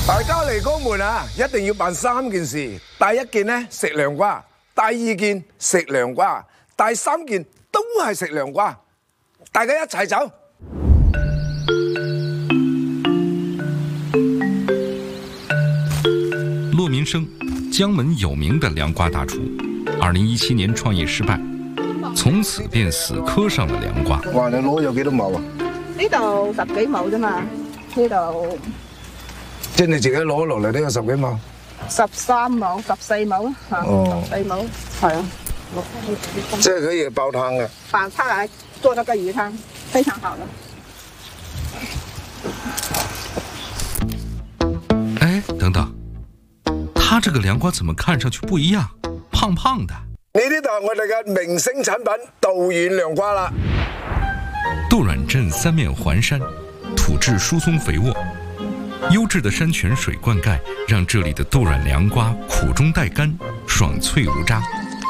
大家嚟江門啊，一定要辦3件事。第一件呢，食涼瓜；第二件食涼瓜；第3件都係食涼瓜。大家一齊走。 骆民生，江門有名的涼瓜大廚，2017年創業失敗，從此便死磕上了涼瓜。 哇！你攞有幾多畝啊？ 呢度10幾畝啫嘛，呢度。 即係你自己攞落嚟都有10幾畝。 13畝、14畝啊，嚇，14畝，係啊。 即係可以煲湯嘅。 煲湯來做那個魚湯，非常好的。 哎，等等，他這個涼瓜怎麼看上去不一樣？胖胖的。 呢啲就係我哋嘅明星產品道遠涼瓜啦。 杜阮鎮3面環山，土質疏鬆肥沃，優質的山泉水灌溉，讓這裡的杜阮涼瓜苦中帶甘，爽脆無渣。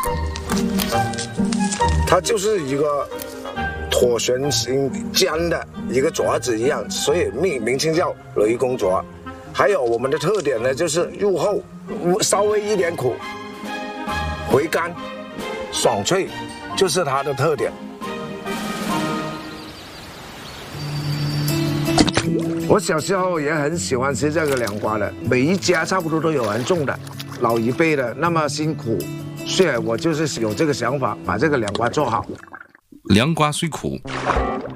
它就是一個橢圓形尖的一個鐲子一樣，所以名稱叫雷公鐲。還有我們的特點呢，就是入後稍微一點苦，回甘，爽脆，就是它的特點。我小時候也很喜歡吃這個涼瓜的，每一家差不多都有人種的，老一輩的那麼辛苦，所以我就是有這個想法，把這個涼瓜做好。 涼瓜雖苦，